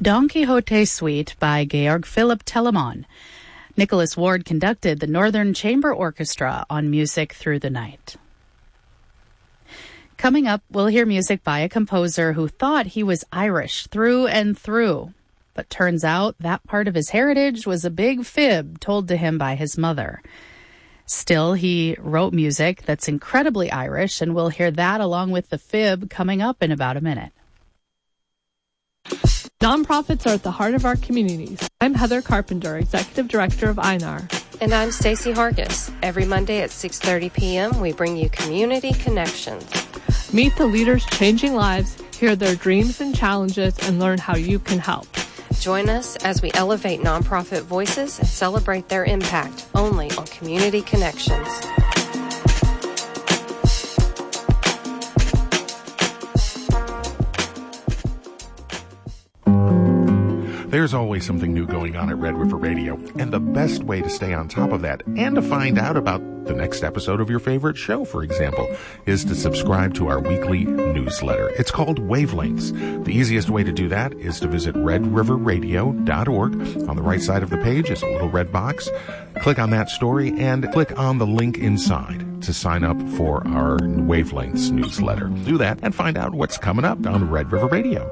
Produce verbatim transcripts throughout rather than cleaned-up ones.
Don Quixote Suite by Georg Philipp Telemann. Nicholas Ward conducted the Northern Chamber Orchestra on Music Through the Night. Coming up, we'll hear music by a composer who thought he was Irish through and through. But turns out that part of his heritage was a big fib told to him by his mother. Still, he wrote music that's incredibly Irish, and we'll hear that along with the fib coming up in about a minute. Nonprofits are at the heart of our communities. I'm Heather Carpenter, Executive Director of I N A R. And I'm Stacy Hargis. Every Monday at six thirty p.m., we bring you Community Connections. Meet the leaders changing lives, hear their dreams and challenges, and learn how you can help. Join us as we elevate nonprofit voices and celebrate their impact only on Community Connections. There's always something new going on at Red River Radio, and the best way to stay on top of that and to find out about the next episode of your favorite show, for example, is to subscribe to our weekly newsletter. It's called Wavelengths. The easiest way to do that is to visit red river radio dot org. On the right side of the page is a little red box. Click on that story and click on the link inside to sign up for our Wavelengths newsletter. Do that and find out what's coming up on Red River Radio.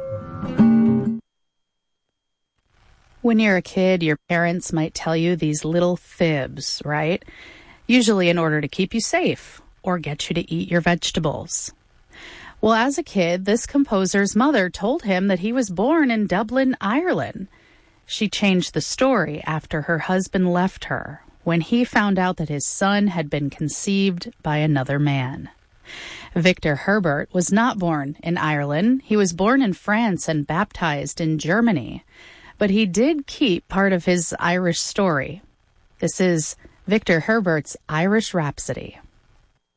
When you're a kid, your parents might tell you these little fibs, right? Usually in order to keep you safe or get you to eat your vegetables. Well, as a kid, this composer's mother told him that he was born in Dublin, Ireland. She changed the story after her husband left her, when he found out that his son had been conceived by another man. Victor Herbert was not born in Ireland. He was born in France and baptized in Germany. But he did keep part of his Irish story. This is Victor Herbert's Irish Rhapsody.